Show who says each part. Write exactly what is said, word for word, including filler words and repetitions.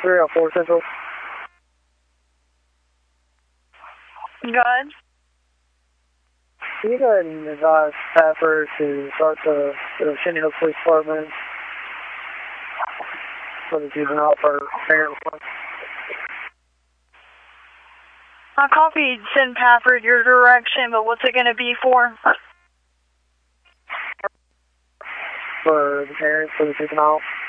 Speaker 1: three oh four Central.
Speaker 2: Go ahead.
Speaker 1: Can you go ahead and advise Stafford to start the, the Shinny Hook Police Department for the juvenile for parent request?
Speaker 2: I copied send Pafford your direction, but what's it going to be for?
Speaker 1: For the parents, for the juvenile.